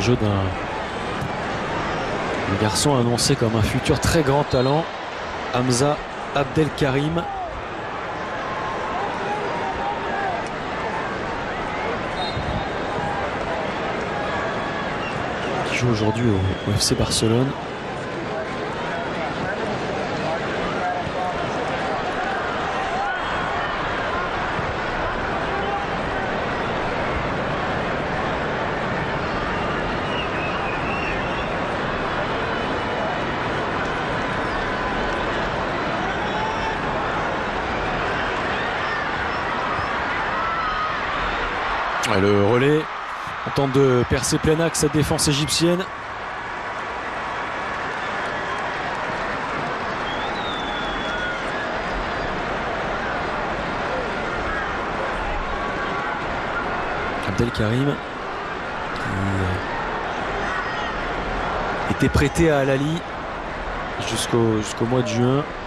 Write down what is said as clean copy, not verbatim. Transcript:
jeu d'un garçon annoncé comme un futur très grand talent, Hamza Abdelkarim. Qui joue aujourd'hui au FC Barcelone. Et le relais, on tente de percer plein axe cette défense égyptienne. Abdelkarim qui était prêté à Al Ahly jusqu'au mois de juin.